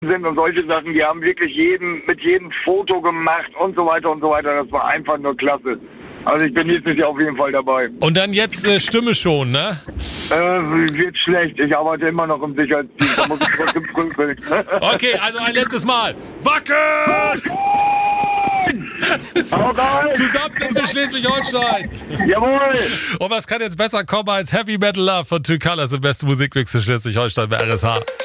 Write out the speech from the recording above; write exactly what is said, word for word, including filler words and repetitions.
sind und solche Sachen. Die haben wirklich jeden, mit jedem Foto gemacht und so weiter und so weiter. Das war einfach nur klasse. Also ich bin nächstes Jahr auf jeden Fall dabei. Und dann jetzt äh, Stimme schon, ne? Äh, wird schlecht. Ich arbeite immer noch im Sicherheitsdienst. Da muss ich trotzdem prüfen. Okay, also ein letztes Mal. Wacken! Zusammen sind wir Schleswig-Holstein. Jawohl! Und was kann jetzt besser kommen als Heavy Metal Love von Two Colors, im besten Musikmix für Schleswig-Holstein bei R S H?